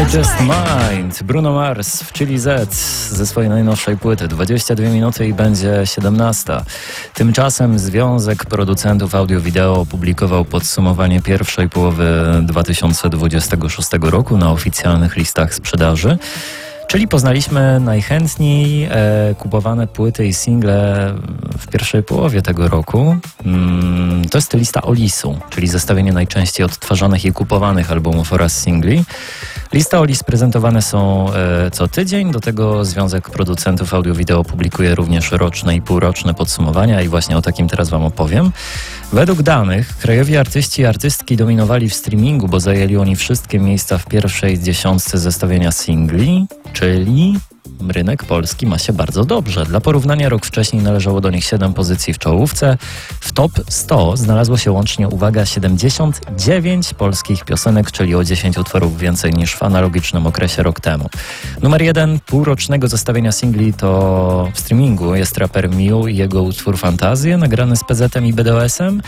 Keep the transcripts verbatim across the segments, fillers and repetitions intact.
I Just Mind, Bruno Mars w Chili Z ze swojej najnowszej płyty. dwadzieścia dwie minuty i będzie siedemnasta. Tymczasem Związek Producentów Audio-Wideo opublikował podsumowanie pierwszej połowy dwa tysiące dwudziestego szóstego roku na oficjalnych listach sprzedaży. Czyli poznaliśmy najchętniej e, kupowane płyty i single w pierwszej połowie tego roku. Mm, to jest lista Olisu, czyli zestawienie najczęściej odtwarzanych i kupowanych albumów oraz singli. Lista Olis prezentowane są e, co tydzień, do tego Związek Producentów Audio-Wideo publikuje również roczne i półroczne podsumowania i właśnie o takim teraz wam opowiem. Według danych krajowi artyści i artystki dominowali w streamingu, bo zajęli oni wszystkie miejsca w pierwszej dziesiątce zestawienia singli, czyli rynek polski ma się bardzo dobrze. Dla porównania rok wcześniej należało do nich siedem pozycji w czołówce. W top sto znalazło się łącznie, uwaga, siedemdziesiąt dziewięć polskich piosenek, czyli o dziesięć utworów więcej niż w analogicznym okresie rok temu. Numer jeden półrocznego zestawienia singli to w streamingu jest raper Miu i jego utwór Fantazje, nagrany z P Z-em i B D O S-em.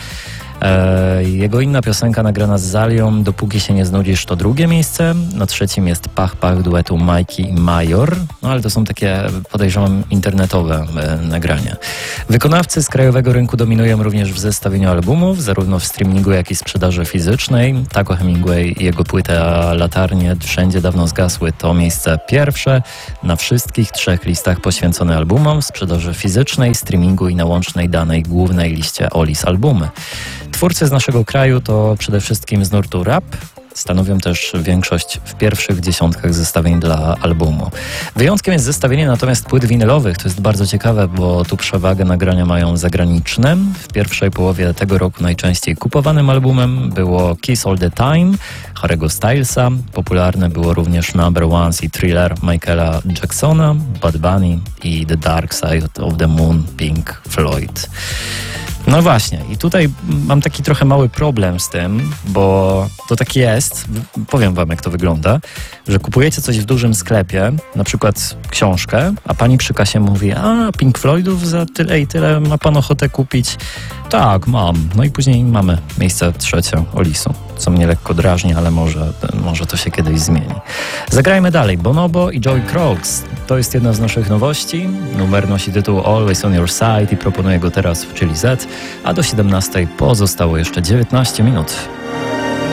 E, jego inna piosenka nagrana z Zalią, Dopóki się nie znudzisz, to drugie miejsce. Na trzecim jest Pach Pach duetu Majki i Major, no ale to są takie, podejrzewam, internetowe e, nagrania. Wykonawcy z krajowego rynku dominują również w zestawieniu albumów, zarówno w streamingu, jak i sprzedaży fizycznej. Taco Hemingway i jego płyta Latarnie Wszędzie dawno zgasły to miejsce pierwsze na wszystkich trzech listach poświęcone albumom, sprzedaży fizycznej, streamingu i na łącznej danej głównej liście Olis albumy. Twórcy z naszego kraju to przede wszystkim z nurtu rap, stanowią też większość w pierwszych dziesiątkach zestawień dla albumu. Wyjątkiem jest zestawienie natomiast płyt winylowych. To jest bardzo ciekawe, bo tu przewagę nagrania mają zagraniczne. W pierwszej połowie tego roku najczęściej kupowanym albumem było Kiss All The Time Harry'ego Stylesa. Popularne było również Number Ones i Thriller Michaela Jacksona, Bad Bunny i The Dark Side of the Moon Pink Floyd. No właśnie, i tutaj mam taki trochę mały problem z tym, bo to tak jest, powiem wam jak to wygląda, że kupujecie coś w dużym sklepie, na przykład książkę, a pani przy kasie mówi, a Pink Floydów za tyle i tyle ma pan ochotę kupić? Tak, mam. No i później mamy miejsce trzecie Olisu, co mnie lekko drażni, ale może, może to się kiedyś zmieni. Zagrajmy dalej. Bonobo i Joey Croaks. To jest jedna z naszych nowości. Numer nosi tytuł Always on Your Side i proponuję go teraz w Chili Z, a do siedemnastej pozostało jeszcze dziewiętnaście minut.